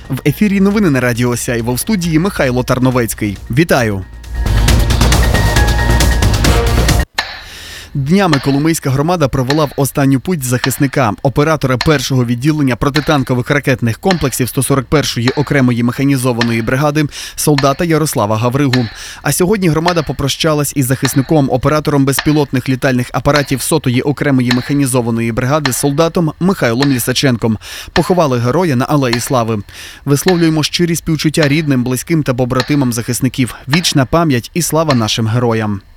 В ефірі новини на Радіо Сяйво, в студії Михайло Тарновецький. Вітаю! Днями Коломийська громада провела в останню путь захисника, оператора першого відділення протитанкових ракетних комплексів 141-ї окремої механізованої бригади, солдата Ярослава Гавригу. А сьогодні громада попрощалась із захисником, оператором безпілотних літальних апаратів 100-ї окремої механізованої бригади, солдатом Михайлом Лісаченком. Поховали героя на Алеї Слави. Висловлюємо щирі співчуття рідним, близьким та побратимам захисників. Вічна пам'ять і слава нашим героям.